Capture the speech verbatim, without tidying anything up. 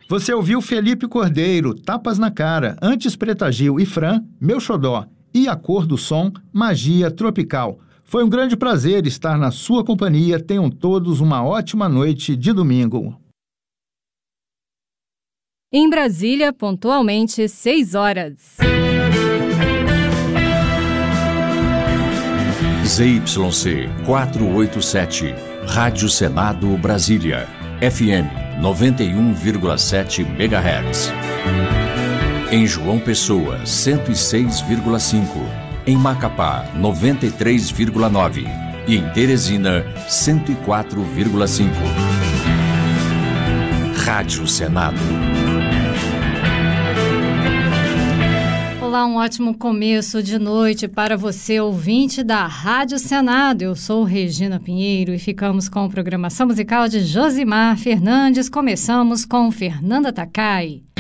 Você ouviu Felipe Cordeiro, Tapas na Cara, antes Preta Gil e Fran, Meu Xodó, e A Cor do Som, Magia Tropical. Foi um grande prazer estar na sua companhia. Tenham todos uma ótima noite de domingo. Em Brasília, pontualmente, seis horas. Z Y C quatrocentos e oitenta e sete, Rádio Senado Brasília, F M noventa e um vírgula sete megahertz. Em João Pessoa, cento e seis vírgula cinco. Em Macapá, noventa e três vírgula nove. E em Teresina, cento e quatro vírgula cinco. Rádio Senado. Olá, um ótimo começo de noite para você, ouvinte da Rádio Senado. Eu sou Regina Pinheiro e ficamos com a programação musical de Josimar Fernandes. Começamos com Fernanda Takai.